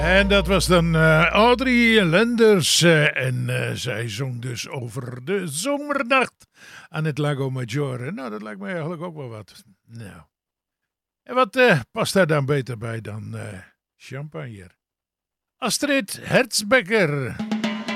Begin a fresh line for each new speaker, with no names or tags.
En dat was dan Audrey Lenders. Zij zong dus over de zomernacht aan het Lago Maggiore. Nou, dat lijkt me eigenlijk ook wel wat. Nou. En wat past daar dan beter bij dan champagne? Astrid Herzberger.